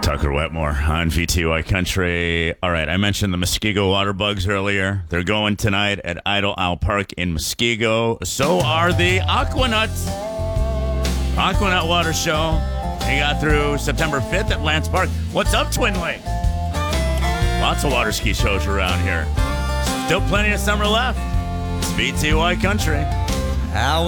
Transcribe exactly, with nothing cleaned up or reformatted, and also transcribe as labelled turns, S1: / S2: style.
S1: Tucker Wetmore on V T Y Country. All right, I mentioned the Muskego water bugs earlier. They're going tonight at Idle Owl Park in Muskego. So are the Aquanuts. Aquanut Water Show. They got through September fifth at Lance Park. What's up, Twin Lakes? Lots of water ski shows around here. Still plenty of summer left. It's V T Y Country.
S2: How